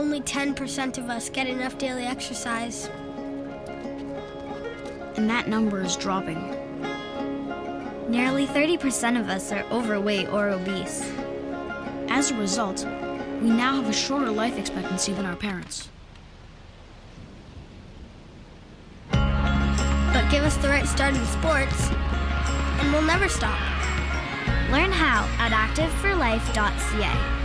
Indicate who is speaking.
Speaker 1: only 10% of us get enough daily exercise.
Speaker 2: And that number is dropping.
Speaker 3: Nearly 30% of us are overweight or obese.
Speaker 2: As a result, we now have a shorter life expectancy than our parents.
Speaker 1: But give us the right start in sports, and we'll never stop.
Speaker 3: Learn how at activeforlife.ca.